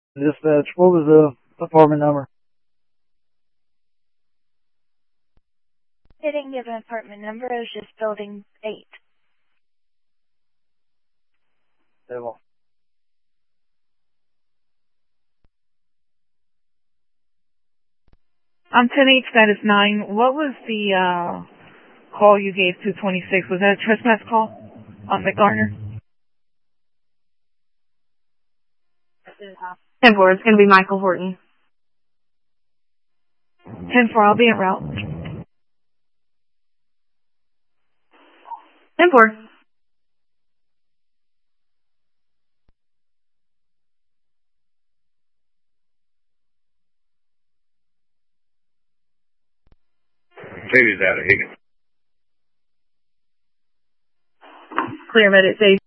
Dispatch, what was the apartment number? They didn't give an apartment number. It was just building 8. Devil. I'm 10-8 status 9. What was the call you gave to 26? Was that a trespass call on McGarner? 10-4, it's going to be Michael Horton. 10-4, I'll be en route. 10-4. Katie's out of Higgins. Clear med at